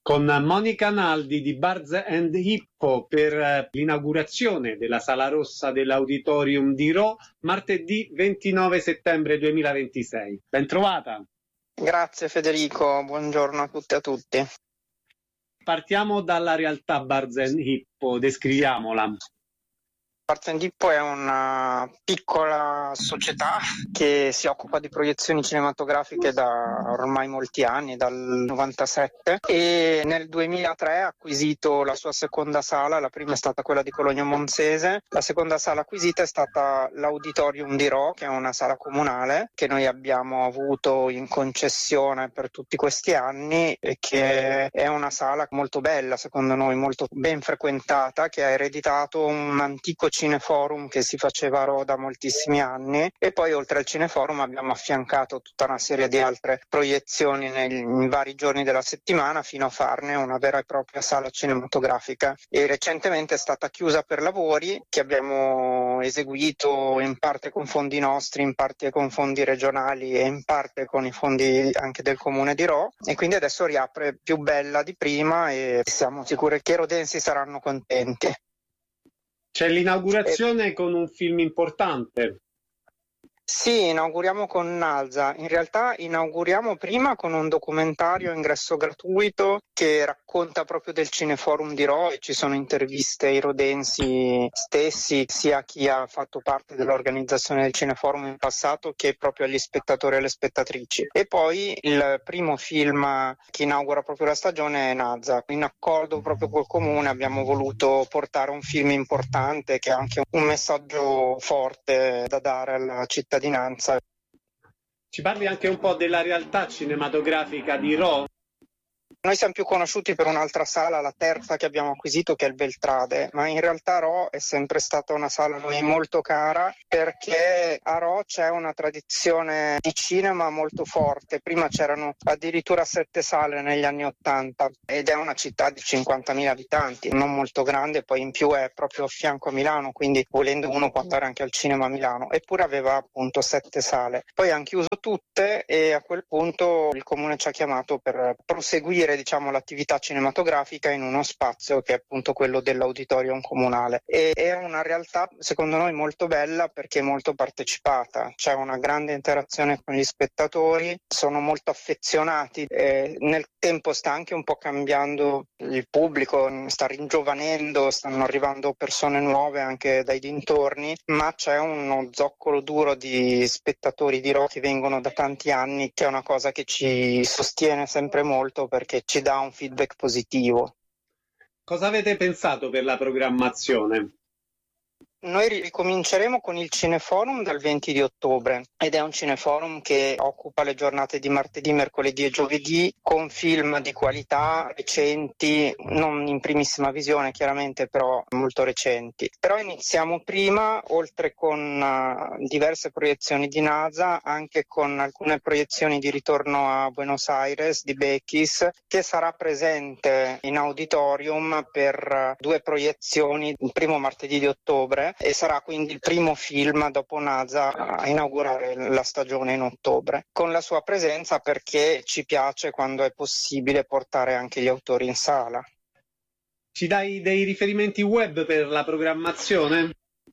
con Monica Naldi di Bards and Hippo per l'inaugurazione della Sala Rossa dell'Auditorium di Rho martedì 29 settembre 2026. Ben trovata. Grazie Federico, buongiorno a tutte e a tutti. Partiamo dalla realtà Bards and Hippo, descriviamola. Bards and Hippo è una piccola società che si occupa di proiezioni cinematografiche da ormai molti anni, dal 97, e nel 2003 ha acquisito la sua seconda sala. La prima è stata quella di Cologno Monzese, la seconda sala acquisita è stata l'Auditorium di Rho, che è una sala comunale che noi abbiamo avuto in concessione per tutti questi anni e che è una sala molto bella, secondo noi molto ben frequentata, che ha ereditato un antico cineforum che si faceva a Rho da moltissimi anni, e poi oltre al cineforum abbiamo affiancato tutta una serie di altre proiezioni in vari giorni della settimana fino a farne una vera e propria sala cinematografica, e recentemente è stata chiusa per lavori che abbiamo eseguito in parte con fondi nostri, in parte con fondi regionali e in parte con i fondi anche del comune di Rho, e quindi adesso riapre più bella di prima e siamo sicuri che i rodensi saranno contenti. C'è l'inaugurazione con un film importante. Sì, inauguriamo con Nalza. In realtà inauguriamo prima con un documentario a ingresso gratuito che racconta proprio del Cineforum di Rho, e ci sono interviste ai rodensi stessi, sia a chi ha fatto parte dell'organizzazione del Cineforum in passato che proprio agli spettatori e alle spettatrici. E poi il primo film che inaugura proprio la stagione è Nalza. In accordo proprio col comune abbiamo voluto portare un film importante che ha anche un messaggio forte da dare alla cittadinanza. Ci parli anche un po' della realtà cinematografica di Rho? Noi siamo più conosciuti per un'altra sala, la terza che abbiamo acquisito, che è il Beltrade, ma in realtà Rho è sempre stata una sala a noi molto cara, perché a Rho c'è una tradizione di cinema molto forte. Prima c'erano addirittura 7 sale negli anni '80 ed è una città di 50.000 abitanti, non molto grande, poi in più è proprio a fianco a Milano, quindi volendo uno può andare anche al cinema a Milano, eppure aveva appunto 7 sale. Poi hanno chiuso tutte e a quel punto il comune ci ha chiamato per proseguire l'attività cinematografica in uno spazio che è appunto quello dell'auditorium comunale, e è una realtà secondo noi molto bella perché è molto partecipata, c'è una grande interazione con gli spettatori, sono molto affezionati, nel tempo sta anche un po' cambiando il pubblico, sta ringiovanendo, stanno arrivando persone nuove anche dai dintorni, ma c'è uno zoccolo duro di spettatori di Rho che vengono da tanti anni, che è una cosa che ci sostiene sempre molto perché ci dà un feedback positivo. Cosa avete pensato per la programmazione? Noi ricominceremo con il Cineforum dal 20 di ottobre ed è un Cineforum che occupa le giornate di martedì, mercoledì e giovedì con film di qualità recenti, non in primissima visione chiaramente, però molto recenti. Però iniziamo prima, oltre con diverse proiezioni di NASA, anche con alcune proiezioni di ritorno a Buenos Aires di Bechis, che sarà presente in auditorium per 2 proiezioni il primo martedì di ottobre, e sarà quindi il primo film dopo NASA a inaugurare la stagione in ottobre, con la sua presenza perché ci piace quando è possibile portare anche gli autori in sala. Ci dai dei riferimenti web per la programmazione?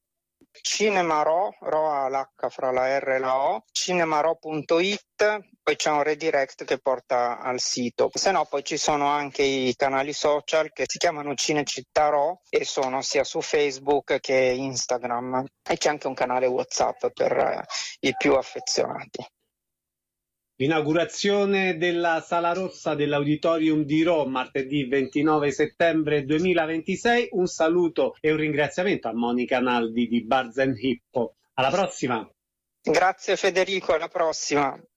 Cinema Rho, Rho ha l'H fra la R e la O, cinemarho.it, poi c'è un redirect che porta al sito. Se no poi ci sono anche i canali social che si chiamano Cinecittà Rho e sono sia su Facebook che Instagram, e c'è anche un canale WhatsApp per i più affezionati. L'inaugurazione della Sala Rossa dell'Auditorium di Rho martedì 29 settembre 2026. Un saluto e un ringraziamento a Monica Naldi di Bards and Hippo. Alla prossima! Grazie Federico, alla prossima!